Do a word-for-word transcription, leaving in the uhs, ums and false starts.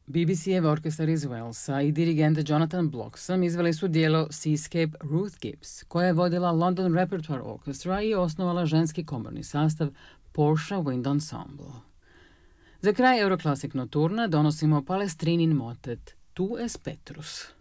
B B C-ev orkestar iz Walesa i dirigent Jonathan Bloxham izveli su dijelo Seascape Ruth Gibbs, koja je vodila London Repertoire Orchestra i osnovala ženski komorni sastav Portia Wind Ensemble. Za kraj Euroclassic Nocturna donosimo Palestrinin motet Tu es Petrus.